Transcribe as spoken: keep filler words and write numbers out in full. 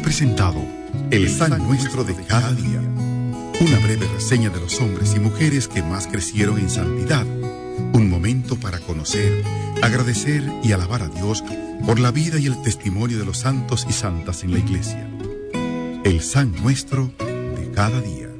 presentado El San Nuestro de cada día, una breve reseña de los hombres y mujeres que más crecieron en santidad, un momento para conocer, agradecer y alabar a Dios por la vida y el testimonio de los santos y santas en la Iglesia. El San Nuestro de cada día.